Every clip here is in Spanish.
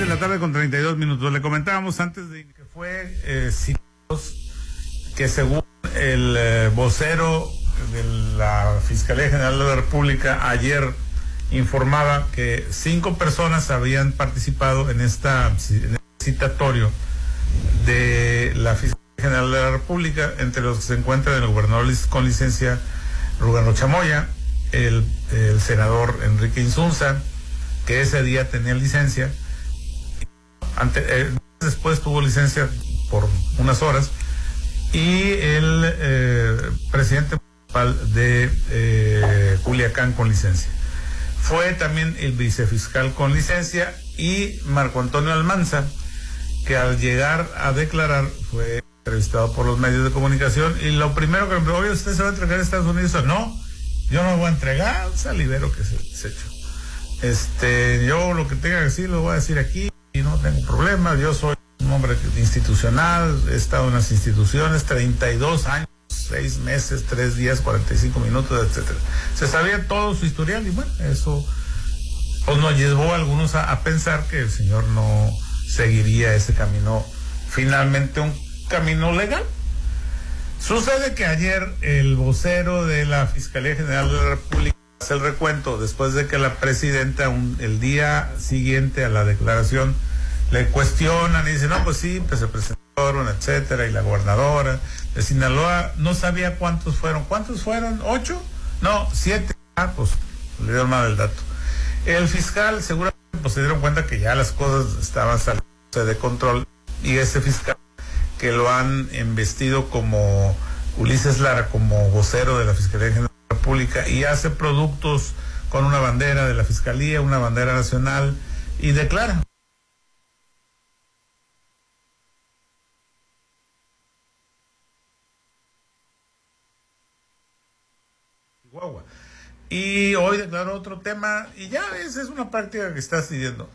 6:32 Le comentábamos antes de que fue que según el vocero de la Fiscalía General de la República ayer informaba que 5 personas habían participado en este citatorio de la Fiscalía General de la República, entre los que se encuentran el gobernador con licencia Rubén Rocha Moya, el senador Enrique Insunza, que ese día tenía licencia, después tuvo licencia por unas horas, y el presidente municipal de Culiacán con licencia. Fue también el vicefiscal con licencia y Marco Antonio Almanza, que al llegar a declarar fue entrevistado por los medios de comunicación y lo primero que me dijo: oye, ¿usted se va a entregar a Estados Unidos? No, yo no me voy a entregar, o sea, libero que se echó. Yo lo que tenga que decir lo voy a decir aquí y no tengo problema. Yo soy un hombre institucional, he estado en las instituciones 32 años, 6 meses, 3 días, 45 minutos, etcétera. Se sabía todo su historial y bueno, eso pues nos llevó a algunos a pensar que el señor no seguiría ese camino, finalmente un camino legal. Sucede que ayer el vocero de la Fiscalía General de la República hace el recuento después de que la presidenta el día siguiente a la declaración le cuestionan y dice: no, pues sí, pues se presentaron, etcétera, y la gobernadora de Sinaloa no sabía cuántos fueron. ¿Cuántos fueron? ¿8? No, 7. Pues le dieron mal el dato. El fiscal seguramente pues se dieron cuenta que ya las cosas estaban saliendo de control, y ese fiscal que lo han investido como Ulises Lara, como vocero de la Fiscalía General de la República, y hace productos con una bandera de la Fiscalía, una bandera nacional, y declara. Chihuahua. Y hoy declaró otro tema, y ya esa es una práctica que está diciendo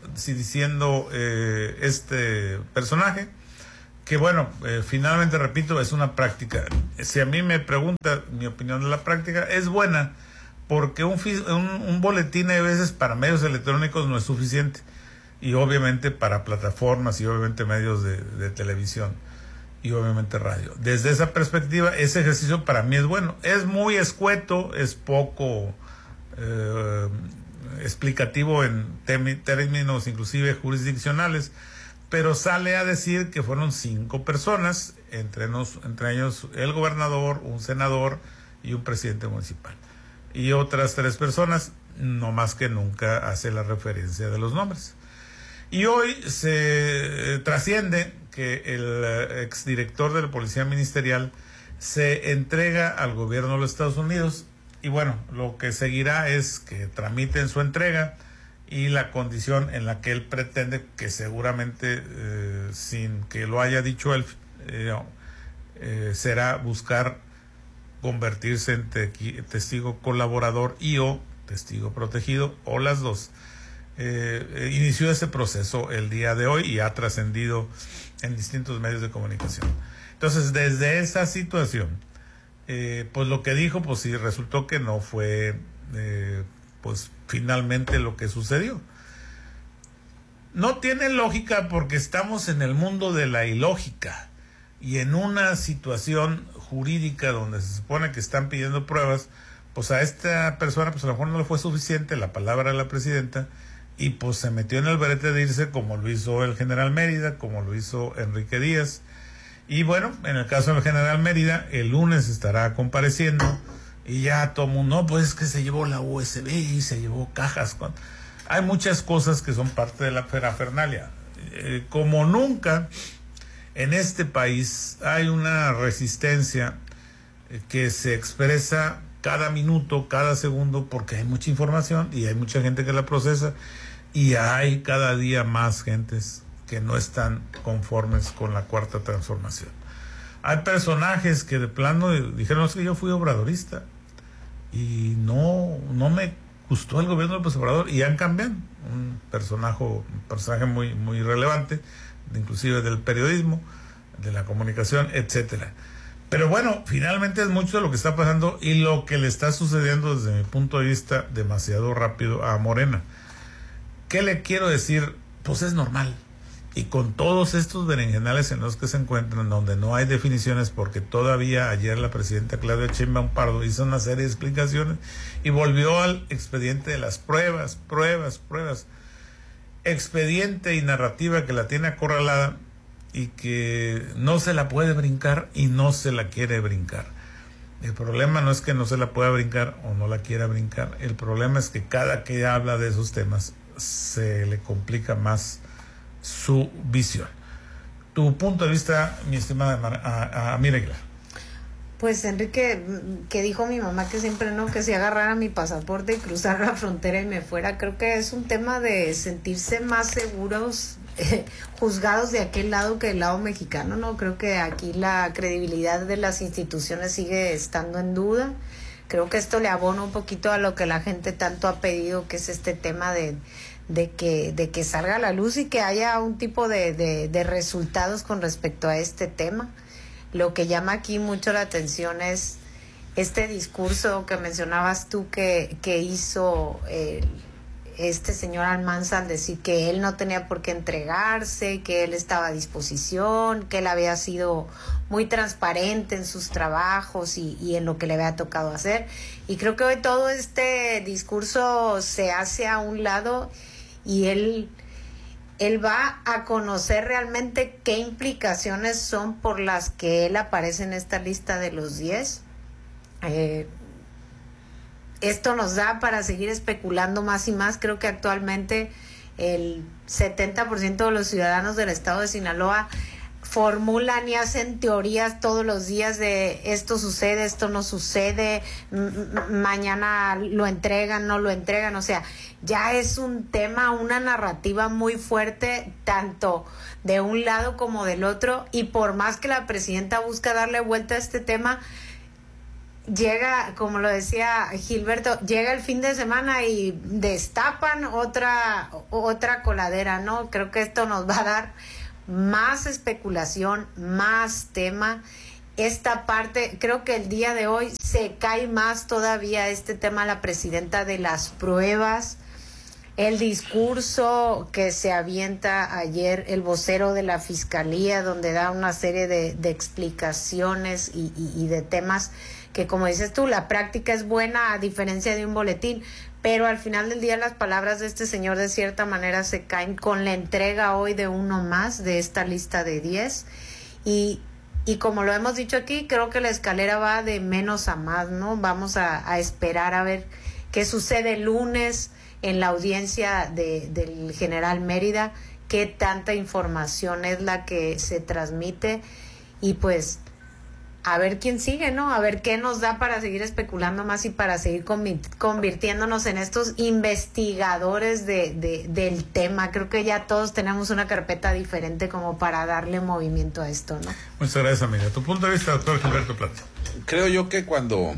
este personaje, que bueno, finalmente repito, es una práctica. Si a mí me pregunta mi opinión de la práctica, es buena, porque un boletín a veces para medios electrónicos no es suficiente, y obviamente para plataformas, y obviamente medios de televisión, y obviamente radio. Desde esa perspectiva, ese ejercicio para mí es bueno. Es muy escueto, es poco explicativo en términos inclusive jurisdiccionales, pero sale a decir que fueron 5 personas, entre ellos el gobernador, un senador y un presidente municipal. Y otras 3 personas, no más que nunca hace la referencia de los nombres. Y hoy se trasciende que el exdirector de la Policía Ministerial se entrega al gobierno de los Estados Unidos, y bueno, lo que seguirá es que tramiten su entrega y la condición en la que él pretende, que seguramente sin que lo haya dicho él, será buscar convertirse en testigo colaborador y o testigo protegido, o las dos. Inició ese proceso el día de hoy y ha trascendido en distintos medios de comunicación. Entonces, desde esa situación, pues lo que dijo, pues sí, resultó que no fue pues finalmente lo que sucedió. No tiene lógica, porque estamos en el mundo de la ilógica y en una situación jurídica donde se supone que están pidiendo pruebas. Pues a esta persona pues a lo mejor no le fue suficiente la palabra de la presidenta, y pues se metió en el brete de irse, como lo hizo el general Mérida, como lo hizo Enrique Díaz. Y bueno, en el caso del general Mérida, el lunes estará compareciendo, y ya todo el mundo, no, pues es que se llevó la USB y se llevó cajas. Hay muchas cosas que son parte de la parafernalia. Como nunca en este país hay una resistencia que se expresa cada minuto, cada segundo, porque hay mucha información y hay mucha gente que la procesa, y hay cada día más gentes que no están conformes con la cuarta transformación. Hay personajes que de plano dijeron: es que yo fui obradorista y no me gustó el gobierno de López Obrador, y han cambiado. Un personaje muy, muy relevante, inclusive del periodismo, de la comunicación, etcétera. Pero bueno, finalmente es mucho de lo que está pasando y lo que le está sucediendo desde mi punto de vista demasiado rápido a Morena. ¿Qué le quiero decir pues es normal. Y con todos estos berenjenales en los que se encuentran, donde no hay definiciones, porque todavía ayer la presidenta Claudia Sheinbaum Pardo hizo una serie de explicaciones y volvió al expediente de las pruebas, expediente y narrativa que la tiene acorralada y que no se la puede brincar y no se la quiere brincar. El problema no es que no se la pueda brincar o no la quiera brincar, el problema es que cada que habla de esos temas se le complica más su visión. Tu punto de vista, mi estimada Amira Aguilar. Pues Enrique, que dijo mi mamá que siempre no, que si agarrara mi pasaporte y cruzara la frontera y me fuera, creo que es un tema de sentirse más seguros, juzgados de aquel lado que del lado mexicano, ¿no? Creo que aquí la credibilidad de las instituciones sigue estando en duda. Creo que esto le abona un poquito a lo que la gente tanto ha pedido, que es este tema de que salga a la luz y que haya un tipo de resultados con respecto a este tema. Lo que llama aquí mucho la atención es este discurso que mencionabas tú que hizo este señor Almanza al decir que él no tenía por qué entregarse, que él estaba a disposición, que él había sido muy transparente en sus trabajos y en lo que le había tocado hacer. Y creo que hoy todo este discurso se hace a un lado y él va a conocer realmente qué implicaciones son por las que él aparece en esta lista de los 10. Esto nos da para seguir especulando más y más. Creo que actualmente el 70% de los ciudadanos del estado de Sinaloa formulan y hacen teorías todos los días de esto sucede, esto no sucede, mañana lo entregan, no lo entregan. O sea, ya es un tema, una narrativa muy fuerte, tanto de un lado como del otro, y por más que la presidenta busca darle vuelta a este tema, llega, como lo decía Gilberto, llega el fin de semana y destapan otra coladera, ¿no? Creo que esto nos va a dar más especulación, más tema. Esta parte, creo que el día de hoy se cae más todavía este tema de la presidenta de las pruebas, el discurso que se avienta ayer el vocero de la Fiscalía, donde da una serie de explicaciones y de temas que, como dices tú, la práctica es buena a diferencia de un boletín, pero al final del día las palabras de este señor de cierta manera se caen con la entrega hoy de uno más de esta lista de 10 y como lo hemos dicho aquí, creo que la escalera va de menos a más, ¿no? Vamos a esperar a ver qué sucede el lunes en la audiencia del general Mérida, qué tanta información es la que se transmite y pues a ver quién sigue, ¿no? A ver qué nos da para seguir especulando más y para seguir convirtiéndonos en estos investigadores del tema. Creo que ya todos tenemos una carpeta diferente como para darle movimiento a esto, ¿no? Muchas gracias, amiga. ¿Tu punto de vista, doctor Gilberto Plata? Creo yo que cuando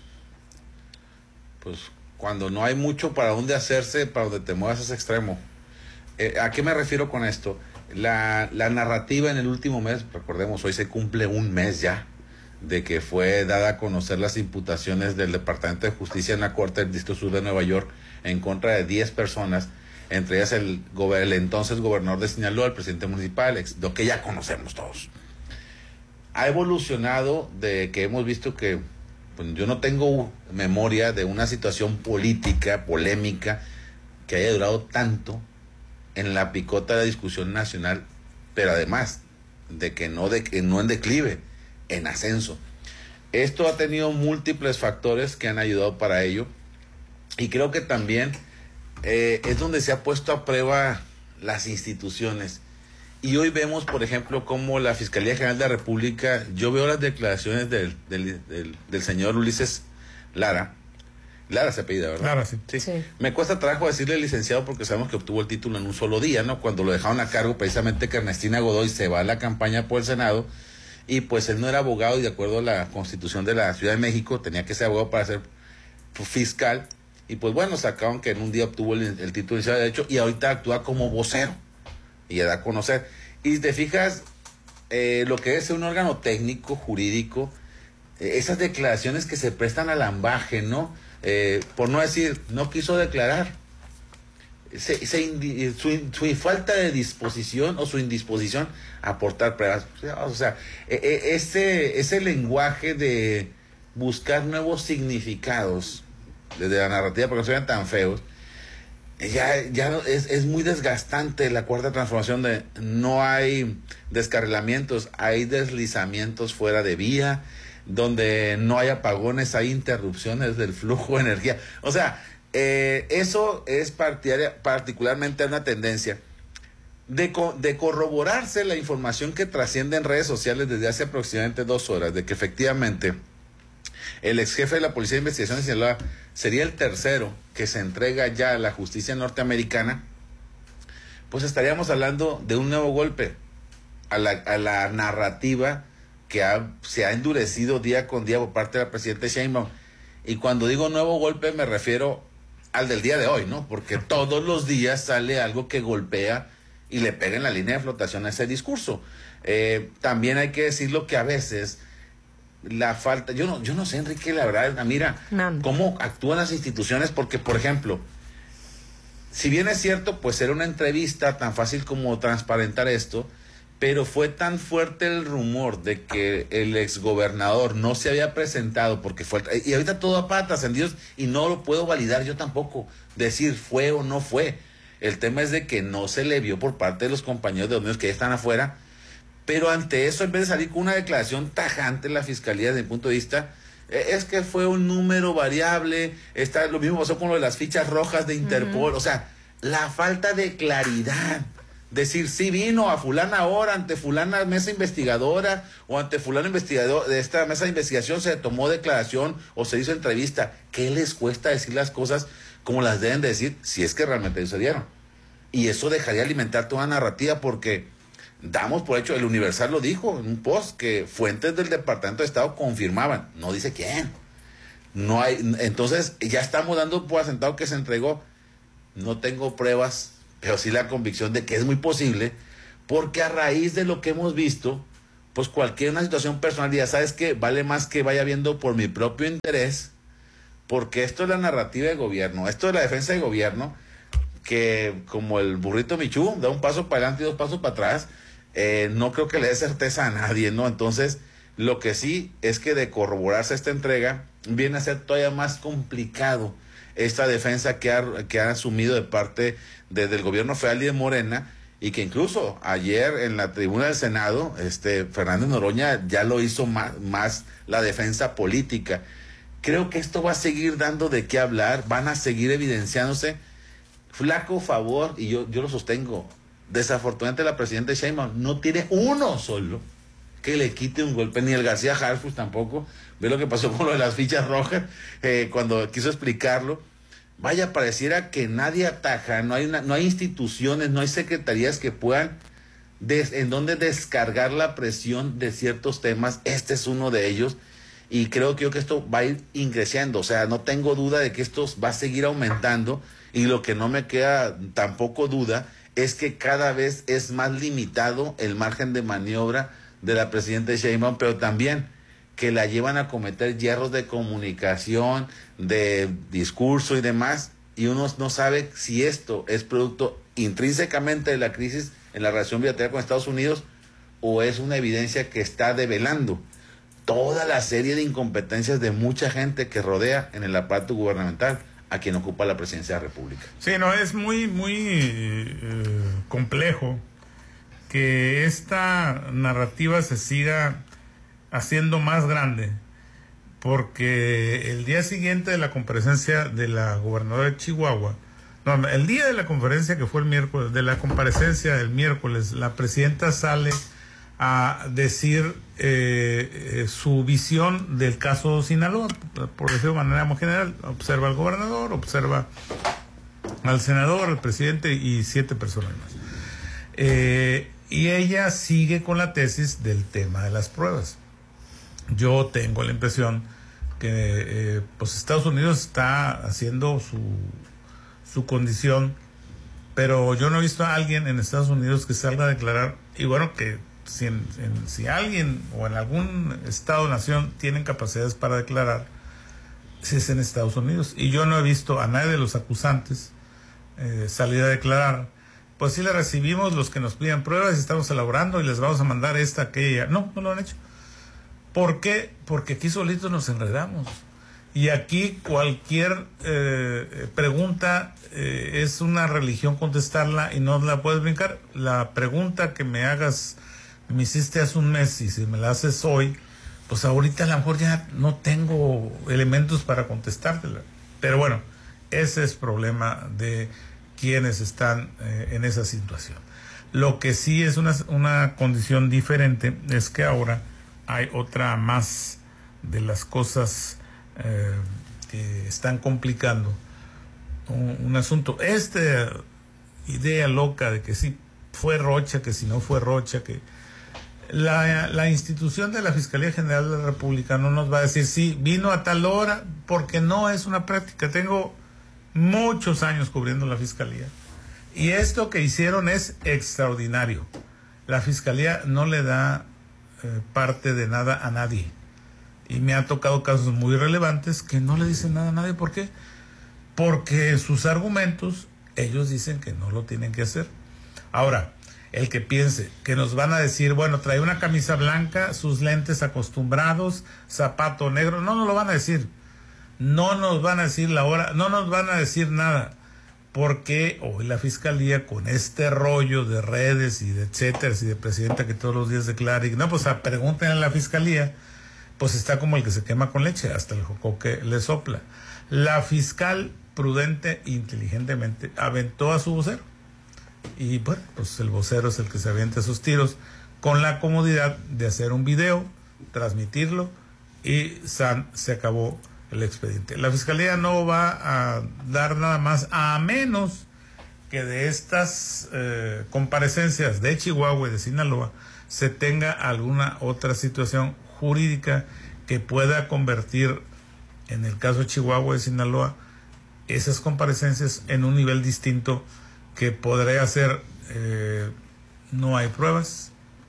no hay mucho para dónde hacerse, para donde te muevas a ese extremo. ¿A qué me refiero con esto? La narrativa en el último mes, recordemos, hoy se cumple un mes ya de que fue dada a conocer las imputaciones del Departamento de Justicia en la Corte del Distrito Sur de Nueva York en contra de 10 personas, entre ellas el entonces gobernador de Sinaloa, el presidente municipal, lo que ya conocemos todos. Ha evolucionado de que hemos visto que pues, yo no tengo memoria de una situación política, polémica, que haya durado tanto en la picota de la discusión nacional, pero además de que no en declive, en ascenso. Esto ha tenido múltiples factores que han ayudado para ello y creo que también es donde se ha puesto a prueba las instituciones y hoy vemos, por ejemplo, cómo la Fiscalía General de la República, yo veo las declaraciones del señor Ulises Lara se apellida, ¿verdad? Lara, sí. Sí. Me cuesta trabajo decirle licenciado porque sabemos que obtuvo el título en un solo día, ¿no? Cuando lo dejaron a cargo precisamente que Ernestina Godoy se va a la campaña por el Senado. Y pues él no era abogado y de acuerdo a la Constitución de la Ciudad de México tenía que ser abogado para ser fiscal. Y pues bueno, sacaron que en un día obtuvo el título de Derecho y ahorita actúa como vocero y da a conocer. Y si te fijas, lo que es un órgano técnico, jurídico, esas declaraciones que se prestan al ambaje, ¿no? Por no decir, no quiso declarar. su falta de disposición o su indisposición a aportar pruebas. O sea, ese lenguaje de buscar nuevos significados desde la narrativa, porque no sean tan feos, ya es muy desgastante la cuarta transformación. De no hay descarrilamientos, hay deslizamientos fuera de vía, donde no hay apagones, hay interrupciones del flujo de energía. O sea, eso es particularmente una tendencia de corroborarse la información que trasciende en redes sociales desde hace aproximadamente 2 horas, de que efectivamente el ex jefe de la Policía de Investigación de Sinaloa sería el tercero que se entrega ya a la justicia norteamericana. Pues estaríamos hablando de un nuevo golpe a la narrativa que se ha endurecido día con día por parte de la presidenta Sheinbaum. Y cuando digo nuevo golpe me refiero al del día de hoy, ¿no? Porque todos los días sale algo que golpea y le pega en la línea de flotación a ese discurso. También hay que decirlo que a veces la falta, yo no sé, Enrique, la verdad, mira, cómo actúan las instituciones, porque, por ejemplo, si bien es cierto, pues era una entrevista tan fácil como transparentar esto, pero fue tan fuerte el rumor de que el exgobernador no se había presentado porque fue, y ahorita todo a patas trascendidos, y no lo puedo validar yo tampoco, decir fue o no fue. El tema es de que no se le vio por parte de los compañeros de los medios que ya están afuera. Pero ante eso, en vez de salir con una declaración tajante la fiscalía desde mi punto de vista, es que fue un número variable, lo mismo pasó con lo de las fichas rojas de Interpol. O sea, la falta de claridad. Decir, sí vino a fulana hora, ante fulana mesa investigadora, o ante fulano investigador de esta mesa de investigación se tomó declaración o se hizo entrevista. ¿Qué les cuesta decir las cosas como las deben de decir si es que realmente sucedieron? Y eso dejaría alimentar toda la narrativa, porque damos por hecho, el Universal lo dijo en un post, que fuentes del Departamento de Estado confirmaban, no dice quién. No hay, entonces ya estamos dando por asentado que se entregó. No tengo pruebas, pero sí la convicción de que es muy posible, porque a raíz de lo que hemos visto, pues una situación personal, ya sabes que vale más que vaya viendo por mi propio interés, porque esto es la narrativa de gobierno, esto es la defensa de gobierno, que como el burrito Michú, da un paso para adelante y 2 pasos para atrás. No creo que le dé certeza a nadie, ¿no? Entonces, lo que sí es que de corroborarse esta entrega, viene a ser todavía más complicado esta defensa que ha asumido de parte del gobierno federal y de Morena, y que incluso ayer en la tribuna del Senado, Fernández Noroña ya lo hizo más la defensa política. Creo que esto va a seguir dando de qué hablar, van a seguir evidenciándose. Flaco favor, y yo lo sostengo, desafortunadamente la presidenta Sheinbaum no tiene uno solo que le quite un golpe, ni el García Harfuch tampoco. Ve lo que pasó con lo de las fichas rojas, cuando quiso explicarlo. Vaya, pareciera que nadie ataja, no hay instituciones, no hay secretarías que puedan en donde descargar la presión de ciertos temas. Este es uno de ellos, y creo que esto va a ir ingresando. O sea, no tengo duda de que esto va a seguir aumentando, y lo que no me queda tampoco duda es que cada vez es más limitado el margen de maniobra de la presidenta Sheinbaum, pero también que la llevan a cometer hierros de comunicación, de discurso y demás, y uno no sabe si esto es producto intrínsecamente de la crisis en la relación bilateral con Estados Unidos, o es una evidencia que está develando toda la serie de incompetencias de mucha gente que rodea en el aparato gubernamental a quien ocupa la presidencia de la República. Sí, no, es muy complejo que esta narrativa se siga haciendo más grande, porque el día siguiente de la comparecencia de la gobernadora de Chihuahua, el día de la conferencia, que fue el miércoles, de la comparecencia del miércoles, la presidenta sale a decir su visión del caso Sinaloa, por decirlo de manera muy general. Observa al gobernador, observa al senador, al presidente y 7 personas más. Y ella sigue con la tesis del tema de las pruebas. Yo tengo la impresión que pues Estados Unidos está haciendo su condición, pero yo no he visto a alguien en Estados Unidos que salga a declarar, y bueno, que si alguien o en algún estado o nación tienen capacidades para declarar, si es en Estados Unidos. Y yo no he visto a nadie de los acusantes salir a declarar, pues sí le recibimos los que nos piden pruebas y estamos elaborando y les vamos a mandar esta, aquella. No lo han hecho. ¿Por qué? Porque aquí solitos nos enredamos. Y aquí cualquier pregunta es una religión contestarla y no la puedes brincar. La pregunta que me hiciste hace un mes y si me la haces hoy, pues ahorita a lo mejor ya no tengo elementos para contestártela. Pero bueno, ese es problema de quienes están en esa situación. Lo que sí es una condición diferente es que ahora hay otra más de las cosas que están complicando un asunto. Esta idea loca de que si fue Rocha, que si no fue Rocha, que la institución de la Fiscalía General de la República no nos va a decir sí, vino a tal hora, porque no es una práctica. Tengo muchos años cubriendo la Fiscalía y esto que hicieron es extraordinario. La Fiscalía no le da parte de nada a nadie y me ha tocado casos muy relevantes que no le dicen nada a nadie. ¿Por qué? Porque sus argumentos ellos dicen que no lo tienen que hacer. Ahora, el que piense que nos van a decir, bueno, trae una camisa blanca, sus lentes acostumbrados, zapato negro, no nos lo van a decir. No nos van a decir la hora, no nos van a decir nada, porque hoy la Fiscalía con este rollo de redes y de etcétera, y de presidenta que todos los días declara, y no, pues pregunten a la Fiscalía, pues está como el que se quema con leche, hasta el jocoque le sopla. La fiscal prudente, inteligentemente, aventó a su vocero, y bueno, pues el vocero es el que se avienta esos tiros, con la comodidad de hacer un video, transmitirlo, y se acabó el expediente. La Fiscalía no va a dar nada más, a menos que de estas comparecencias de Chihuahua y de Sinaloa se tenga alguna otra situación jurídica que pueda convertir, en el caso de Chihuahua y Sinaloa, esas comparecencias en un nivel distinto que podría ser no hay pruebas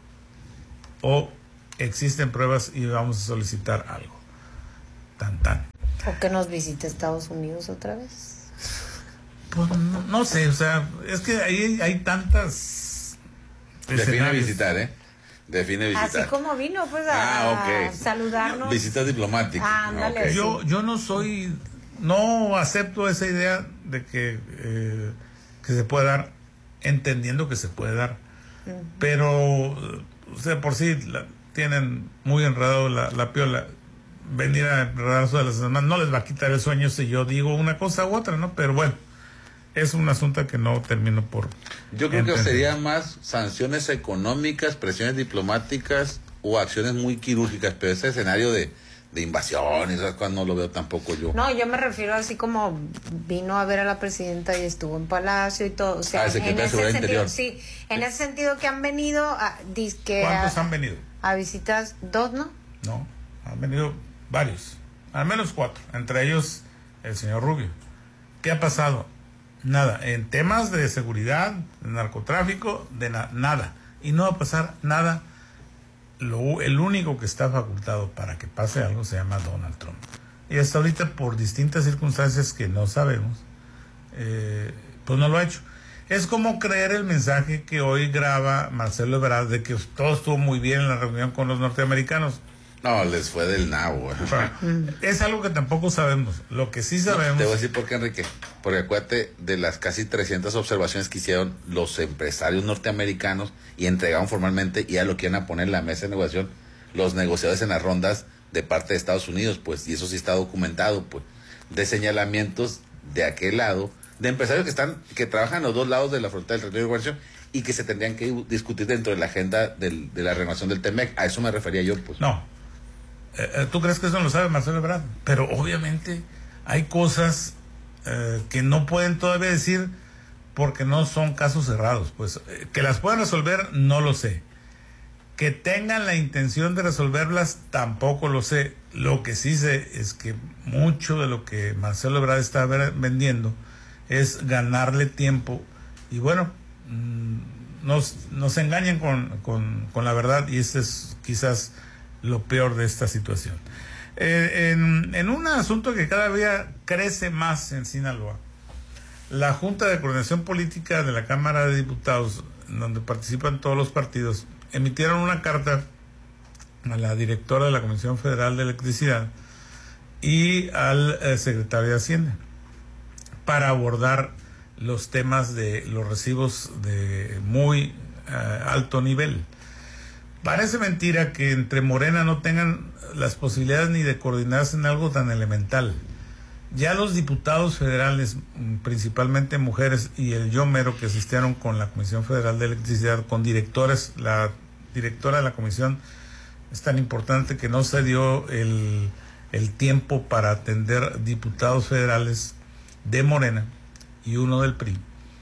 o existen pruebas y vamos a solicitar algo. Tan. ¿O que nos visite Estados Unidos otra vez? Pues no sé, o sea, es que ahí hay tantas... Define visitar, Define visitar. Así como vino, pues, a saludarnos. Visitas diplomáticas. Ándale, Okay. sí. No acepto esa idea de que se puede dar, entendiendo que se puede dar. Uh-huh. Pero, o sea, por sí tienen muy enredado la piola. Venir a enredarse de las demás no les va a quitar el sueño si yo digo una cosa u otra, ¿no? Pero bueno, es un asunto que no termino por... Yo creo que sería más sanciones económicas, presiones diplomáticas o acciones muy quirúrgicas, pero ese escenario de invasión, esas cosas no lo veo tampoco yo. No, yo me refiero así como vino a ver a la presidenta y estuvo en Palacio y todo. O sea, en ese sentido, interior. Sí, en ese sentido que han venido ¿Cuántos han venido? A visitas, 2, ¿no? No, han venido varios, al menos 4, entre ellos el señor Rubio. ¿Qué ha pasado? Nada, en temas de seguridad, de narcotráfico, de nada, y no va a pasar nada. El único que está facultado para que pase algo se llama Donald Trump, y hasta ahorita por distintas circunstancias que no sabemos, pues no lo ha hecho. Es como creer el mensaje que hoy graba Marcelo Ebrard de que todo estuvo muy bien en la reunión con los norteamericanos. No, les fue del nabo. Es algo que tampoco sabemos. Lo que sí sabemos... No, te voy a decir por qué, Enrique. Porque acuérdate de las casi 300 observaciones que hicieron los empresarios norteamericanos y entregaron formalmente, y ya lo quieren a poner en la mesa de negociación, los negociadores en las rondas de parte de Estados Unidos, pues, y eso sí está documentado, pues, de señalamientos de aquel lado, de empresarios que trabajan a los dos lados de la frontera del territorio de guarnición y que se tendrían que discutir dentro de la agenda de la renovación del TEMEC. A eso me refería yo, pues. No. ¿Tú crees que eso no lo sabe Marcelo Ebrard? Pero obviamente hay cosas que no pueden todavía decir porque no son casos cerrados. Pues que las puedan resolver, no lo sé. Que tengan la intención de resolverlas, tampoco lo sé. Lo que sí sé es que mucho de lo que Marcelo Ebrard está vendiendo es ganarle tiempo. Y bueno, nos engañan con la verdad, y este es quizás lo peor de esta situación. En un asunto que cada día crece más en Sinaloa, La Junta de Coordinación Política de la Cámara de Diputados, donde participan todos los partidos, emitieron una carta a la directora de la Comisión Federal de Electricidad y al secretario de Hacienda para abordar los temas de los recibos de muy alto nivel. Parece mentira que entre Morena no tengan las posibilidades ni de coordinarse en algo tan elemental. Ya los diputados federales, principalmente mujeres, y el yo mero que asistieron con la Comisión Federal de Electricidad, con directores, la directora de la comisión es tan importante que no se dio el tiempo para atender diputados federales de Morena y uno del PRI.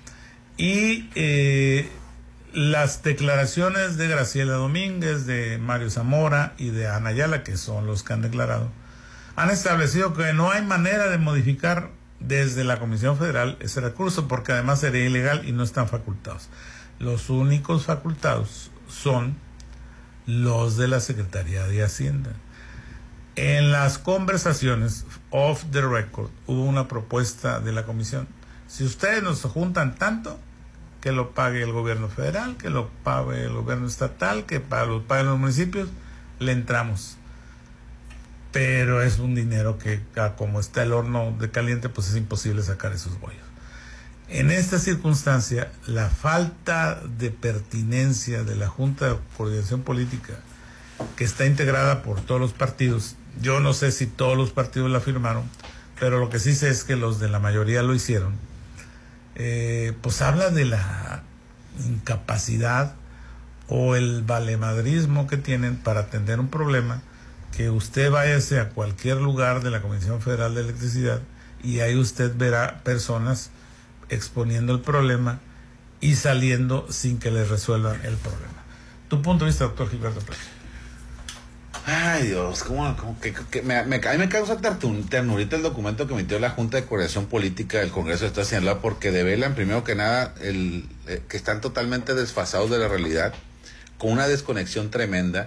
Y las declaraciones de Graciela Domínguez, de Mario Zamora y de Ana Ayala, que son los que han declarado, han establecido que no hay manera de modificar desde la Comisión Federal ese recurso, porque además sería ilegal y no están facultados. Los únicos facultados son los de la Secretaría de Hacienda. En las conversaciones off the record hubo una propuesta de la comisión: si ustedes nos juntan tanto, que lo pague el gobierno federal, que lo pague el gobierno estatal, que lo paguen los municipios, le entramos. Pero es un dinero que, como está el horno de caliente, pues es imposible sacar esos bollos. En esta circunstancia, la falta de pertinencia de la Junta de Coordinación Política, que está integrada por todos los partidos, yo no sé si todos los partidos la firmaron, pero lo que sí sé es que los de la mayoría lo hicieron, pues habla de la incapacidad o el valemadrismo que tienen para atender un problema. Que usted váyase a cualquier lugar de la Comisión Federal de Electricidad y ahí usted verá personas exponiendo el problema y saliendo sin que les resuelvan el problema. Tu punto de vista, doctor Gilberto Pérez. Ay, Dios, como que a mí me causa ternurita el documento que emitió la Junta de Coordinación Política del Congreso de Estado de Sinaloa, porque develan, primero que nada, que están totalmente desfasados de la realidad, con una desconexión tremenda.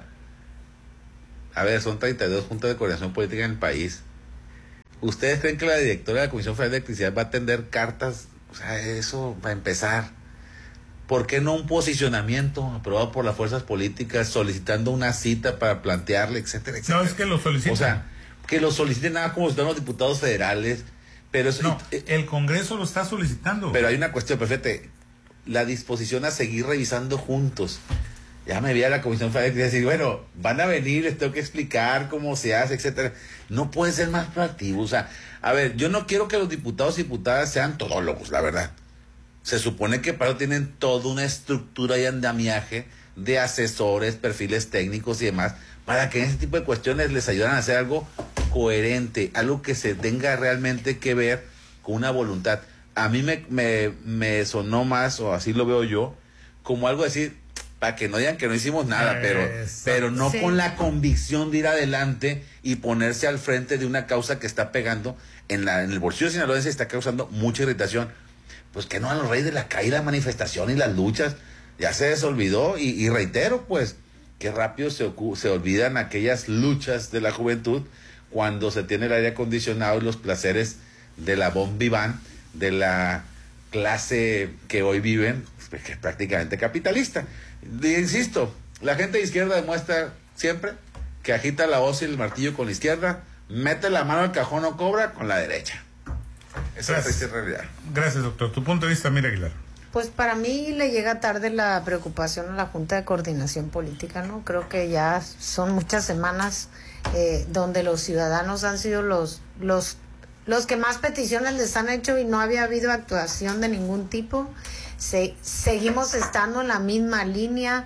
A ver, son 32 juntas de coordinación política en el país. ¿Ustedes creen que la directora de la Comisión Federal de Electricidad va a atender cartas? O sea, eso va a empezar. ¿Por qué no un posicionamiento aprobado por las fuerzas políticas solicitando una cita para plantearle, etcétera, etcétera? No, es que lo soliciten. O sea, que lo soliciten nada como si fueran los diputados federales. Pero eso, no, el Congreso lo está solicitando. Pero hay una cuestión, perfecta. La disposición a seguir revisando juntos. Ya me vi a la Comisión Federal y decir, bueno, van a venir, les tengo que explicar cómo se hace, etcétera. No puede ser más proactivo. O sea, a ver, yo no quiero que los diputados y diputadas sean todólogos, la verdad. Se supone que para eso tienen toda una estructura y andamiaje de asesores, perfiles técnicos y demás, para que en ese tipo de cuestiones les ayuden a hacer algo coherente, algo que se tenga realmente que ver con una voluntad. A mí me sonó más, o así lo veo yo, como algo decir, para que no digan que no hicimos nada, pero no sí, con la convicción de ir adelante y ponerse al frente de una causa que está pegando en el bolsillo sinaloense, está causando mucha irritación. Pues que no a los reyes de la caída, manifestación y las luchas, ya se les olvidó, y reitero, pues, que rápido se olvidan aquellas luchas de la juventud cuando se tiene el aire acondicionado y los placeres de la bon vivant, de la clase que hoy viven, que es prácticamente capitalista. Y insisto, la gente de izquierda demuestra siempre que agita la hoz y el martillo con la izquierda, mete la mano al cajón o cobra con la derecha. Esa es la realidad. Gracias, doctor. Tu punto de vista, Mira Aguilar. Pues para mí le llega tarde la preocupación a la Junta de Coordinación Política, ¿no? Creo que ya son muchas semanas donde los ciudadanos han sido los que más peticiones les han hecho y no había habido actuación de ningún tipo. Seguimos estando en la misma línea.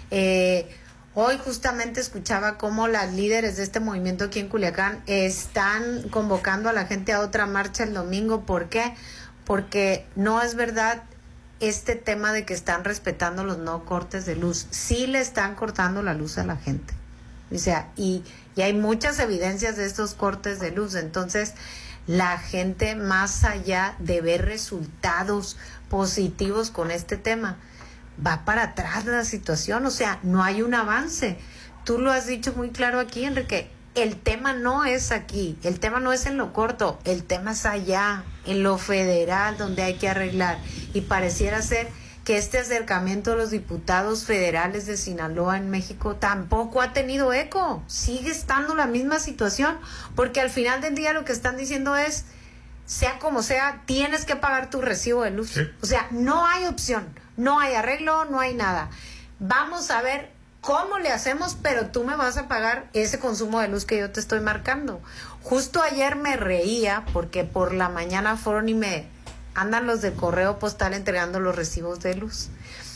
Hoy justamente escuchaba cómo las líderes de este movimiento aquí en Culiacán están convocando a la gente a otra marcha el domingo. ¿Por qué? Porque no es verdad este tema de que están respetando los no cortes de luz. Sí le están cortando la luz a la gente. O sea, y hay muchas evidencias de estos cortes de luz. Entonces, la gente, más allá de ver resultados positivos con este tema, va para atrás la situación. O sea, no hay un avance. Tú lo has dicho muy claro aquí, Enrique. el tema no es aquí, el tema no es en lo corto, el tema es allá, en lo federal, donde hay que arreglar. Y pareciera ser que este acercamiento de los diputados federales de Sinaloa en México tampoco ha tenido eco. Sigue estando la misma situación, porque al final del día lo que están diciendo es, sea como sea, tienes que pagar tu recibo de luz. Sí. O sea, no hay opción, no hay arreglo, no hay nada. Vamos a ver cómo le hacemos, pero tú me vas a pagar ese consumo de luz que yo te estoy marcando. Justo ayer me reía porque por la mañana fueron y me andan los del correo postal entregando los recibos de luz.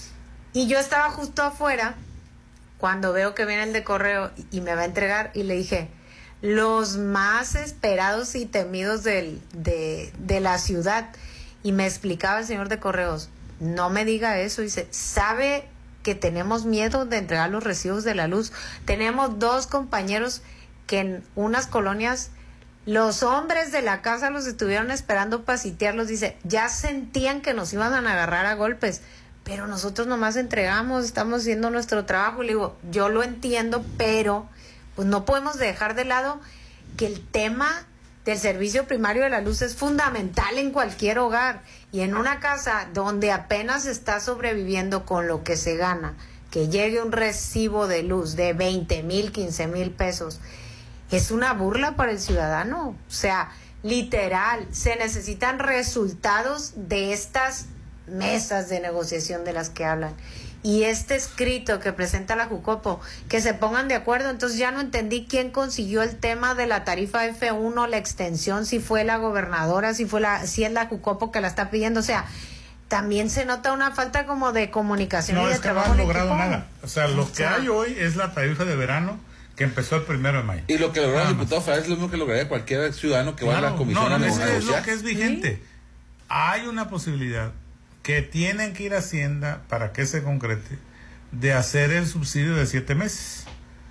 Y yo estaba justo afuera cuando veo que viene el de correo y me va a entregar, y le dije, los más esperados y temidos de la ciudad. Y me explicaba el señor de correos, no me diga eso. Dice, ¿sabe que tenemos miedo de entregar los recibos de la luz? Tenemos 2 compañeros que en unas colonias los hombres de la casa los estuvieron esperando para sitiarlos. Dice, ya sentían que nos iban a agarrar a golpes, pero nosotros nomás entregamos, estamos haciendo nuestro trabajo. Y le digo, yo lo entiendo, pero pues no podemos dejar de lado que el tema del servicio primario de la luz es fundamental en cualquier hogar. Y en una casa donde apenas está sobreviviendo con lo que se gana, que llegue un recibo de luz de 20,000, 15,000 pesos, es una burla para el ciudadano. O sea, literal, se necesitan resultados de estas mesas de negociación de las que hablan. Y este escrito que presenta la Jucopo, que se pongan de acuerdo. Entonces ya no entendí quién consiguió el tema de la tarifa F1, la extensión, si fue la gobernadora, si es la Jucopo que la está pidiendo. O sea, también se nota una falta como de comunicación y de trabajo. No, es que no han logrado nada. O sea, lo que hay hoy es la tarifa de verano que empezó el 1 de mayo. Y lo que logró el diputado federal es lo mismo que lograría cualquier ciudadano que vaya a la comisión a negociar. Es lo que es vigente. ¿Sí? Hay una posibilidad que tienen que ir a Hacienda para que se concrete de hacer el subsidio de 7 meses.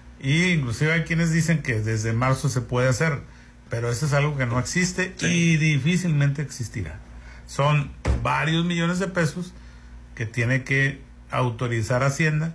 Y inclusive hay quienes dicen que desde marzo se puede hacer, pero eso es algo que no existe y difícilmente existirá. Son varios millones de pesos que tiene que autorizar Hacienda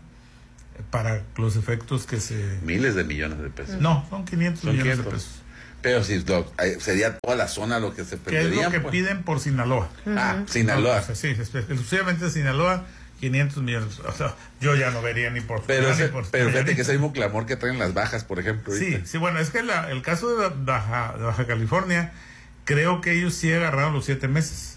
para los efectos que se... Miles de millones de pesos. No, son 500 millones de pesos. Pero si sería toda la zona lo que se perdería. ¿Qué es lo que piden por Sinaloa? Sinaloa. No, sí, exclusivamente Sinaloa, 500 millones. O sea, yo ya no vería ni por... Pero fíjate que es el mismo clamor que traen las bajas, por ejemplo. Ahorita. Sí, bueno, es que el caso de Baja California, creo que ellos sí agarraron los 7 meses.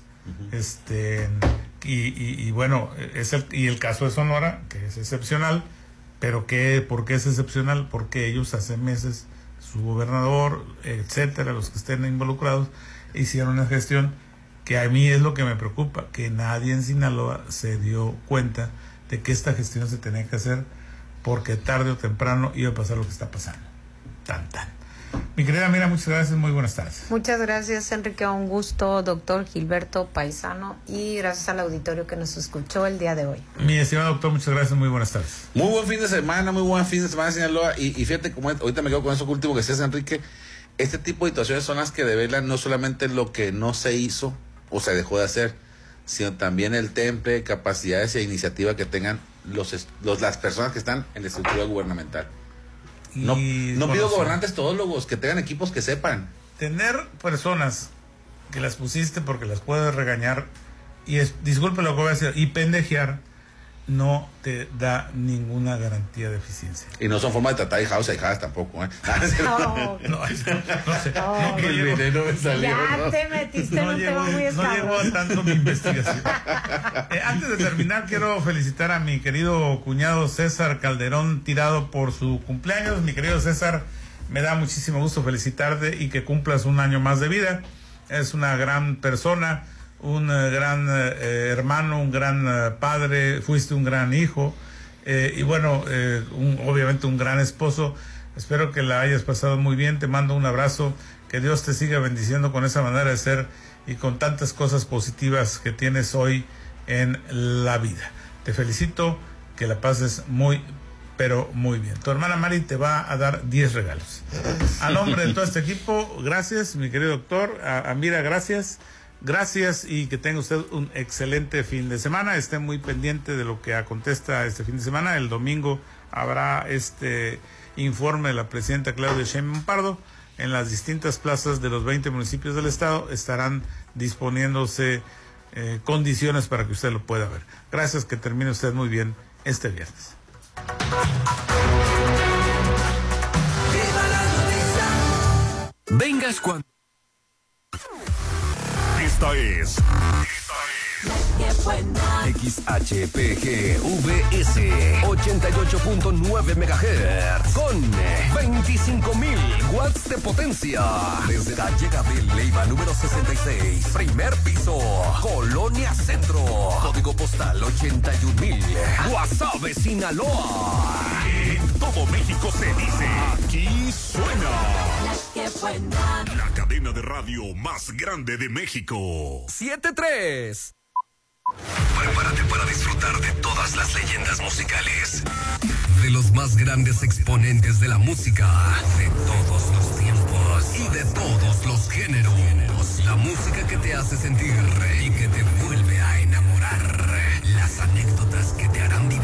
Y bueno, el caso de Sonora, que es excepcional, pero ¿por qué es excepcional? Porque ellos hace meses, su gobernador, etcétera, los que estén involucrados, hicieron una gestión que a mí es lo que me preocupa, que nadie en Sinaloa se dio cuenta de que esta gestión se tenía que hacer, porque tarde o temprano iba a pasar lo que está pasando. Tan. Mi querida Mira, muchas gracias, muy buenas tardes. Muchas gracias, Enrique, un gusto, doctor Gilberto Paisano, y gracias al auditorio que nos escuchó el día de hoy. Mi estimado doctor, muchas gracias, muy buenas tardes. Muy buen fin de semana, Sinaloa, y fíjate, como ahorita me quedo con eso último que decías, Enrique, este tipo de situaciones son las que develan no solamente lo que no se hizo o se dejó de hacer, sino también el temple, capacidades e iniciativa que tengan las personas que están en la estructura gubernamental. No pido gobernantes todólogos, que tengan equipos que sepan. Tener personas que las pusiste porque las puedes regañar, y disculpe lo que voy a decir, y pendejear, no te da ninguna garantía de eficiencia. Y no son formas de tratar hijados y hijadas tampoco, ¿eh? No sé. El veneno me salió. Ya te metiste en un tema muy escabroso. No llegó a tanto mi investigación. Antes de terminar, quiero felicitar a mi querido cuñado César Calderón Tirado por su cumpleaños. Mi querido César, me da muchísimo gusto felicitarte y que cumplas un año más de vida. Es una gran persona, un gran hermano, un gran padre, fuiste un gran hijo, y bueno, obviamente un gran esposo. Espero que la hayas pasado muy bien, te mando un abrazo, que Dios te siga bendiciendo con esa manera de ser y con tantas cosas positivas que tienes hoy en la vida. Te felicito, que la pases muy, pero muy bien. Tu hermana Mari te va a dar 10 regalos. A nombre de todo este equipo, gracias, mi querido doctor. A Mira, gracias. Gracias, y que tenga usted un excelente fin de semana. Esté muy pendiente de lo que acontezca este fin de semana. El domingo habrá este informe de la presidenta Claudia Sheinbaum Pardo. En las distintas plazas de los 20 municipios del estado estarán disponiéndose condiciones para que usted lo pueda ver. Gracias, que termine usted muy bien este viernes. Vengas cuando... Esta es XHPGVS 88.9 MHz con 25.000 watts de potencia. Desde Calle Gabriel Leiva número 66, primer piso, Colonia Centro, código postal 81,000, Guasave, Sinaloa. En todo México se dice, aquí suena la cadena de radio más grande de México. 7-3. Prepárate para disfrutar de todas las leyendas musicales, de los más grandes exponentes de la música, de todos los tiempos y de todos los géneros. La música que te hace sentir y que te vuelve a enamorar. Las anécdotas que te harán